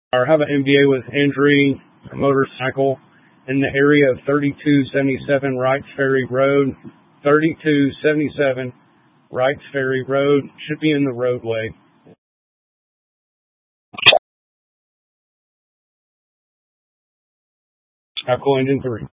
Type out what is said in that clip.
or have an MVA with injury, a motorcycle in the area of 3277 Wrights Ferry Road. 3277 Wrights Ferry Road should be in the roadway. Echo Engine 3.